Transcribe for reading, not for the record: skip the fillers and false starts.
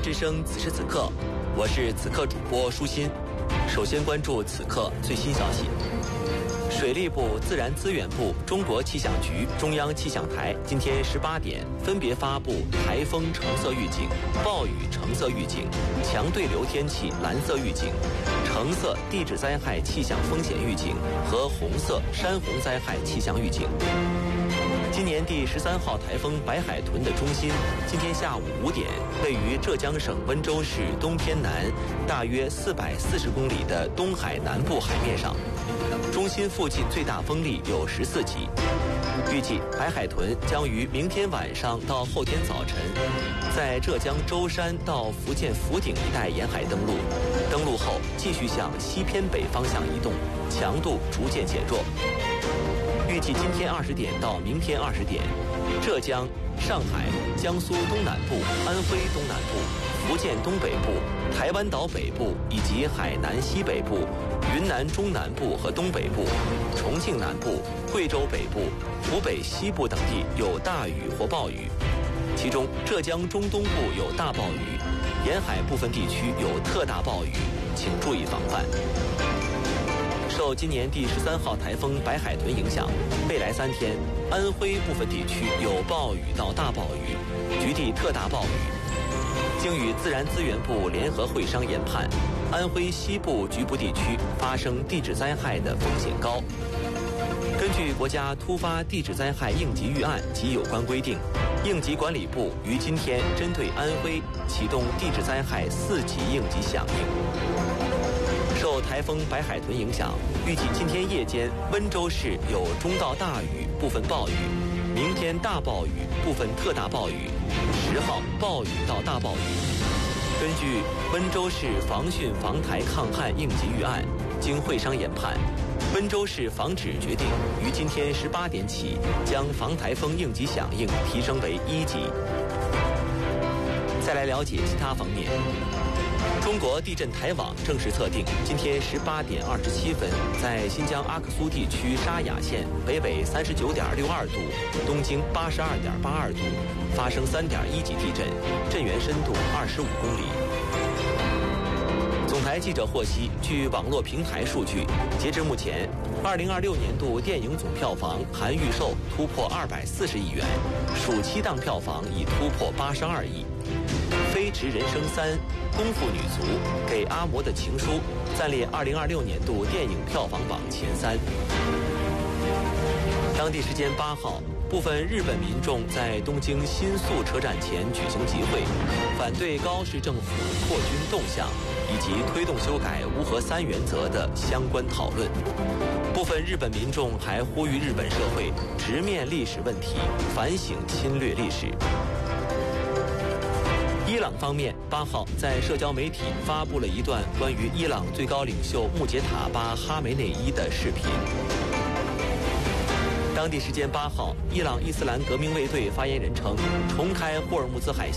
之声此时此刻，我是此刻主播舒心。首先关注此刻最新消息。水利部、自然资源部、中国气象局、中央气象台今天18点分别发布台风橙色预警、暴雨橙色预警、强对流天气蓝色预警、橙色地质灾害气象风险预警和红色山洪灾害气象预警。今年第13号台风白海豚的中心，今天下午5点，位于浙江省温州市东偏南大约440公里的东海南部海面上，中心附近最大风力有14级。预计白海豚将于明天晚上到后天早晨，在浙江舟山到福建福鼎一带沿海登陆，登陆后继续向西偏北方向移动，强度逐渐减弱。预计今天20点到明天20点，浙江、上海、江苏东南部、安徽东南部、福建东北部、台湾岛北部以及海南西北部、云南中南部和东北部、重庆南部、贵州北部、湖北西部等地有大雨或暴雨，其中浙江中东部有大暴雨，沿海部分地区有特大暴雨，请注意防范。受今年第13号台风白海豚影响，未来3天，安徽部分地区有暴雨到大暴雨，局地特大暴雨。经与自然资源部联合会商研判，安徽西部局部地区发生地质灾害的风险高。根据国家突发地质灾害应急预案及有关规定，应急管理部于今天针对安徽启动地质灾害4级应急响应。受台风白海豚影响，预计今天夜间温州市有中到大雨，部分暴雨；明天大暴雨，部分特大暴雨；10号暴雨到大暴雨。根据温州市防汛防台抗旱应急预案，经会商研判，温州市防指决定于今天18点起将防台风应急响应提升为1级。再来了解其他方面。中国地震台网正式测定，今天18点27分，在新疆阿克苏地区沙雅县北纬39.62度，东经82.82度，发生3.1级地震，震源深度25公里。总台记者获悉，据网络平台数据，截至目前，2026年度电影总票房含预售突破240亿元，暑期档票房已突破82亿。《飞驰人生3》、《功夫女足》、《给阿嬷的情书》暂列2026年度电影票房榜前3。当地时间8号，部分日本民众在东京新宿车站前举行集会，反对高市政府扩军动向以及推动修改无核3原则的相关讨论。部分日本民众还呼吁日本社会直面历史问题，反省侵略历史。伊朗方面8号在社交媒体发布了一段关于伊朗最高领袖穆杰塔巴·哈梅内伊的视频。当地时间8号，伊朗伊斯兰革命卫队发言人称，重开霍尔木兹海峡